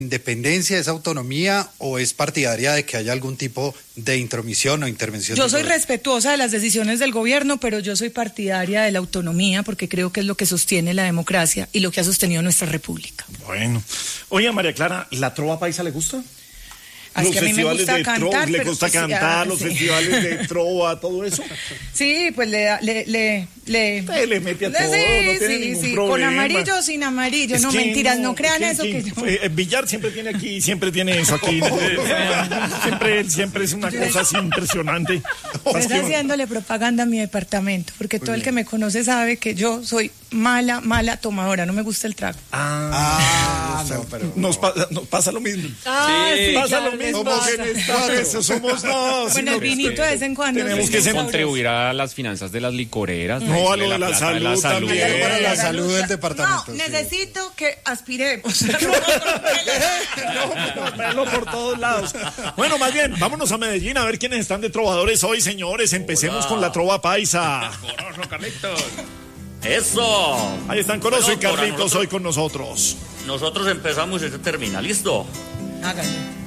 independencia, esa autonomía, o es partidaria de que haya algún tipo de intromisión o intervención? Yo soy respetuosa de las decisiones del gobierno, pero yo soy partidaria de la autonomía porque creo que es lo que sostiene la democracia y lo que ha sostenido nuestra república. Bueno. Oye, María Clara, ¿la trova paisa le gusta? Es que a mí me gusta cantar. ¿Le gusta cantar, los sí. festivales de trova, todo eso? Sí, pues le mete a todo, no tiene ningún problema. Con amarillo o sin amarillo. No, mentiras, no crean eso. Villar siempre tiene eso aquí. Siempre es una cosa así impresionante. Estás haciéndole propaganda a mi departamento, porque todo el que me conoce sabe que yo soy mala tomadora, no me gusta el trago. No, pero... Nos pasa lo mismo. Sí, pasa claro, lo mismo. Somos dos. Bueno, el vinito de vez en cuando. Tenemos que contribuir a las finanzas de las licoreras. No, a lo de la salud también. Para la salud del departamento. No, necesito que aspiremos. No, por todos lados. Bueno, más bien, vámonos a Medellín a ver quiénes están de trovadores hoy, señores. Empecemos con la trova paisa. Corozo, Carlitos. ¡Eso! Ahí están Corozo y Carlitos hoy con nosotros. Nosotros empezamos y este termina. ¿Listo? Háganlo.